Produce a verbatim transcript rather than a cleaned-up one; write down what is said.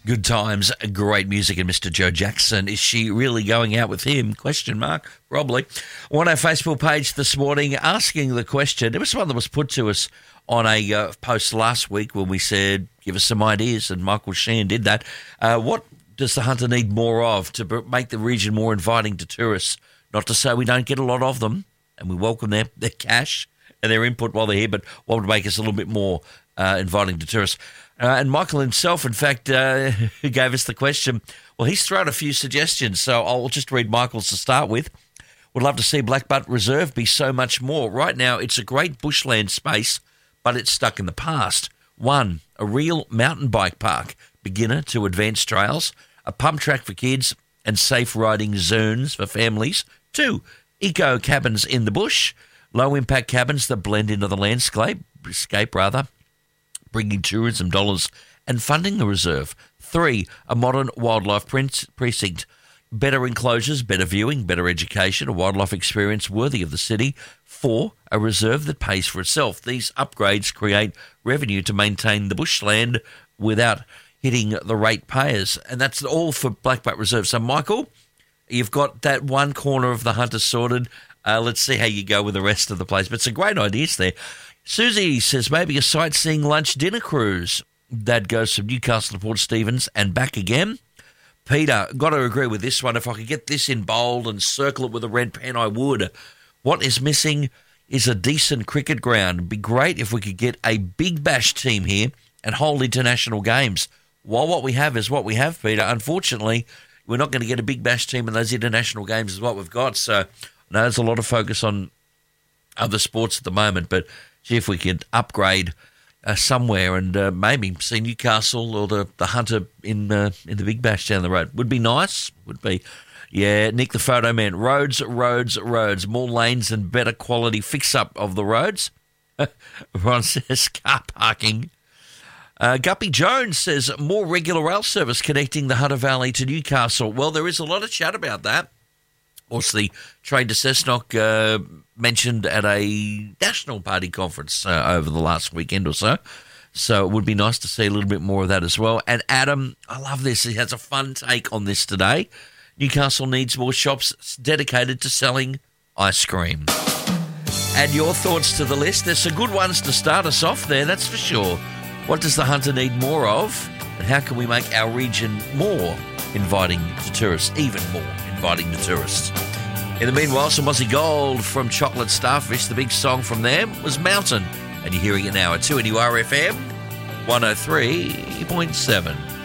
Good times, great music, and Mister Joe Jackson. Is she really going out with him? Question mark. Probably. On our Facebook page this morning, asking the question. It was one that was put to us on a uh, post last week when we said, give us some ideas, and Michael Sheehan did that. Uh, what does the Hunter need more of to make the region more inviting to tourists? Not to say we don't get a lot of them, and we welcome their, their cash and their input while they're here, but what would make us a little bit more uh, inviting to tourists? Uh, and Michael himself, in fact, uh, who gave us the question, well, he's thrown a few suggestions, so I'll just read Michael's to start with. Would love to see Blackbutt Reserve be so much more. Right now, it's a great bushland space, but it's stuck in the past. One, a real mountain bike park, beginner to advanced trails, a pump track for kids, and safe riding zones for families. Two, eco cabins in the bush, low-impact cabins that blend into the landscape, escape rather, bringing tourism dollars and funding the reserve. Three, a modern wildlife precinct. Better enclosures, better viewing, better education, a wildlife experience worthy of the city. Four, a reserve that pays for itself. These upgrades create revenue to maintain the bushland without hitting the ratepayers. And that's all for Blackbutt Reserve. So, Michael, you've got that one corner of the Hunter sorted. Uh, let's see how you go with the rest of the place. But some great ideas there. Susie says maybe a sightseeing lunch dinner cruise that goes from Newcastle to Port Stephens and back again. Peter, got to agree with this one. If I could get this in bold and circle it with a red pen, I would. What is missing is a decent cricket ground. It'd be great if we could get a Big Bash team here and hold international games. While what we have is what we have, Peter, unfortunately, we're not going to get a Big Bash team, and those international games is what we've got. So I know there's a lot of focus on other sports at the moment, but see if we could upgrade uh, somewhere and uh, maybe see Newcastle or the, the Hunter in uh, in the Big Bash down the road. Would be nice. Would be. Yeah, Nick the Photo Man. Roads, roads, roads. More lanes and better quality fix-up of the roads. Ron says car parking. Uh, Guppy Jones says more regular rail service connecting the Hunter Valley to Newcastle. Well, there is a lot of chat about that. Also, the Trade to Cessnock uh, mentioned at a National Party conference uh, over the last weekend or so. So it would be nice to see a little bit more of that as well. And Adam, I love this. He has a fun take on this today. Newcastle needs more shops dedicated to selling ice cream. Add your thoughts to the list. There's some good ones to start us off there, that's for sure. What does the Hunter need more of? And how can we make our region more inviting to tourists, even more inviting to tourists? In the meanwhile, some Aussie Gold from Chocolate Starfish. The big song from them was Mountain. And you're hearing it now at two N U R F M one oh three point seven.